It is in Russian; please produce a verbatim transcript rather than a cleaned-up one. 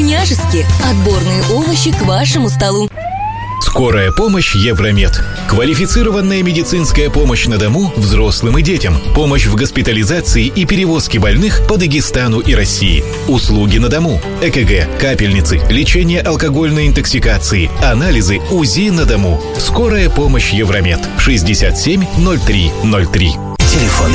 По-княжески. Отборные овощи к вашему столу. Скорая помощь Евромед. Квалифицированная медицинская помощь на дому взрослым и детям. Помощь в госпитализации и перевозке больных по Дагестану и России. Услуги на дому. ЭКГ, капельницы, лечение алкогольной интоксикации, анализы, УЗИ на дому. Скорая помощь Евромед. шестьдесят семь ноль три ноль три. Телефон